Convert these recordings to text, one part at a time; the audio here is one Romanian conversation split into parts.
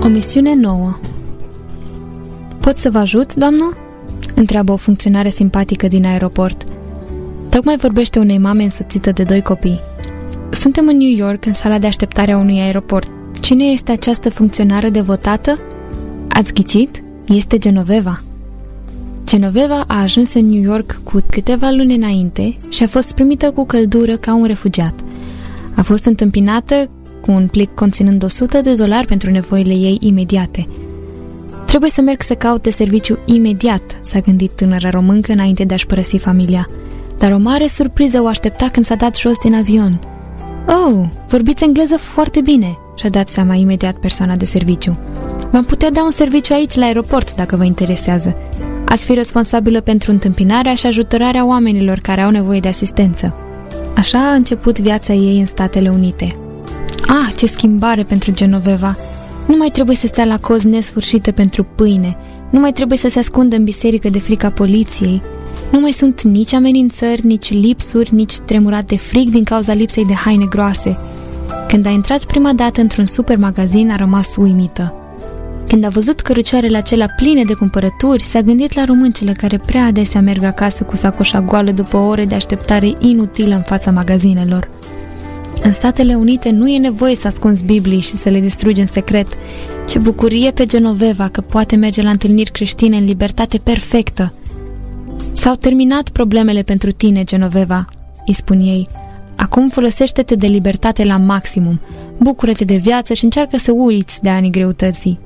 O misiune nouă. Pot să vă ajut, doamnă? Întreabă o funcționară simpatică din aeroport. Tocmai vorbește unei mame însoțită de 2 copii. Suntem în New York, în sala de așteptare a unui aeroport. Cine este această funcționară devotată? Ați ghicit? Este Genoveva. Genoveva a ajuns în New York cu câteva luni înainte și a fost primită cu căldură ca un refugiat. A fost întâmpinată cu un plic conținând $100 pentru nevoile ei imediate. Trebuie să merg să caute serviciu imediat, s-a gândit tânăra româncă înainte de a-și părăsi familia. Dar o mare surpriză o aștepta când s-a dat jos din avion. Oh, vorbiți engleză foarte bine, și-a dat seama imediat persoana de serviciu. V-am putea da un serviciu aici la aeroport dacă vă interesează. Ați fi responsabilă pentru întâmpinarea și ajutorarea oamenilor care au nevoie de asistență. Așa a început viața ei în Statele Unite. Ah, ce schimbare pentru Genoveva! Nu mai trebuie să stea la cozi nesfârșite pentru pâine, nu mai trebuie să se ascundă în biserică de frica poliției, nu mai sunt nici amenințări, nici lipsuri, nici tremurat de frig din cauza lipsei de haine groase. Când a intrat prima dată într-un supermagazin, a rămas uimită. Când a văzut cărucioarele acelea pline de cumpărături, s-a gândit la româncele care prea adesea merg acasă cu sacoșa goală după ore de așteptare inutilă în fața magazinelor. În Statele Unite nu e nevoie să ascunzi Biblii și să le distrugi în secret. Ce bucurie pe Genoveva că poate merge la întâlniri creștine în libertate perfectă. S-au terminat problemele pentru tine, Genoveva, îi spun ei. Acum folosește-te de libertate la maximum. Bucură-te de viață și încearcă să uiți de anii greutății.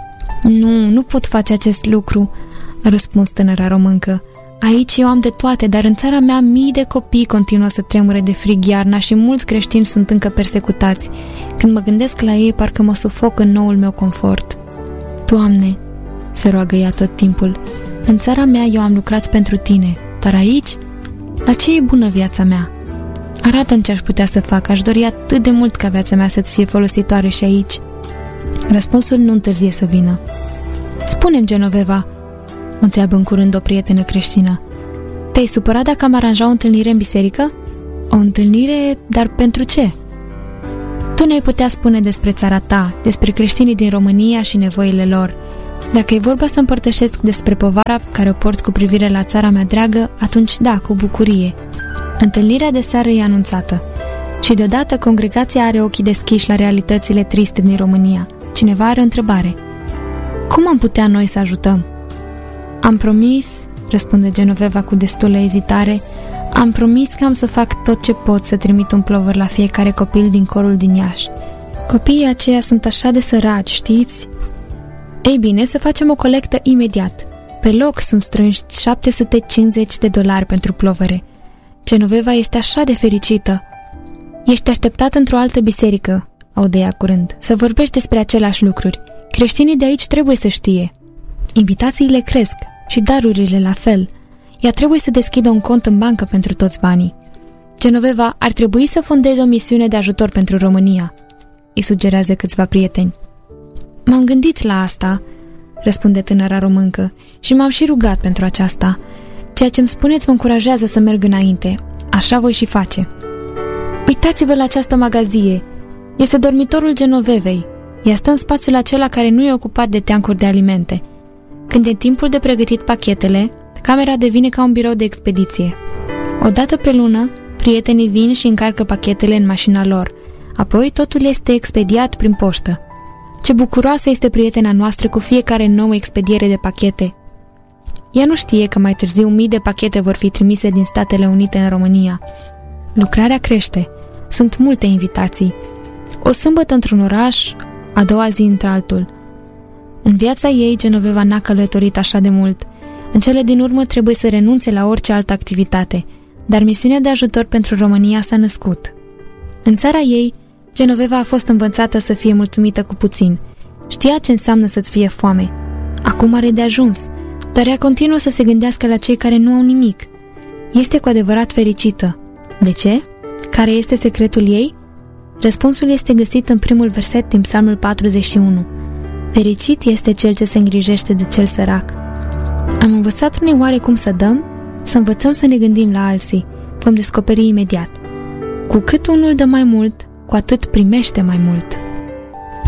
Nu pot face acest lucru, a răspuns tânăra româncă. Aici eu am de toate, dar în țara mea mii de copii continuă să tremure de frig iarna și mulți creștini sunt încă persecutați. Când mă gândesc la ei, parcă mă sufoc în noul meu confort. Doamne, se roagă ea tot timpul, în țara mea eu am lucrat pentru tine, dar aici, la ce e bună viața mea? Arată-mi ce aș putea să fac, aș dori atât de mult ca viața mea să-ți fie folositoare și aici. Răspunsul nu întârzie să vină. Spune-mi, Genoveva, o întreabă în curând o prietenă creștină. Te-ai supărat dacă am aranja o întâlnire în biserică? O întâlnire, dar pentru ce? Tu ne-ai putea spune despre țara ta, despre creștinii din România și nevoile lor. Dacă e vorba să împărtășesc despre povara care o port cu privire la țara mea dragă, atunci da, cu bucurie. Întâlnirea de seară e anunțată. Și deodată congregația are ochii deschiși la realitățile triste din România. Cineva are o întrebare. Cum am putea noi să ajutăm? Am promis, răspunde Genoveva cu destulă ezitare, am promis că am să fac tot ce pot să trimit un plover la fiecare copil din corul din Iași. Copiii aceia sunt așa de săraci, știți? Ei bine, să facem o colectă imediat. Pe loc sunt strânși $750 pentru plovere. Genoveva este așa de fericită. Ești așteptat într-o altă biserică, aude ea curând, să vorbești despre aceleași lucruri. Creștinii de aici trebuie să știe. Invitațiile cresc și darurile la fel. Ea trebuie să deschidă un cont în bancă pentru toți banii. Genoveva, ar trebui să fondeze o misiune de ajutor pentru România, îi sugerează câțiva prieteni. M-am gândit la asta, răspunde tânăra româncă, și m-am și rugat pentru aceasta. Ceea ce îmi spuneți mă încurajează să merg înainte. Așa voi și face. Uitați-vă la această magazie. Este dormitorul Genovevei. Ea stă în spațiul acela care nu e ocupat de teancuri de alimente. Când e timpul de pregătit pachetele, camera devine ca un birou de expediție. O dată pe lună, prietenii vin și încarcă pachetele în mașina lor. Apoi totul este expediat prin poștă. Ce bucuroasă este prietena noastră cu fiecare nouă expediere de pachete. Ea nu știe că mai târziu mii de pachete vor fi trimise din Statele Unite în România. Lucrarea crește. Sunt multe invitații. O sâmbătă într-un oraș, a doua zi într-altul. În viața ei, Genoveva n-a călătorit așa de mult. În cele din urmă trebuie să renunțe la orice altă activitate, dar misiunea de ajutor pentru România s-a născut. În țara ei, Genoveva a fost învățată să fie mulțumită cu puțin. Știa ce înseamnă să-ți fie foame. Acum are de ajuns, dar ea continuă să se gândească la cei care nu au nimic. Este cu adevărat fericită. De ce? Care este secretul ei? Răspunsul este găsit în primul verset din Psalmul 41. Fericit este cel ce se îngrijește de cel sărac. Am învățat uneoare cum să dăm? Să învățăm să ne gândim la alții. Vom descoperi imediat. Cu cât unul dă mai mult, cu atât primește mai mult.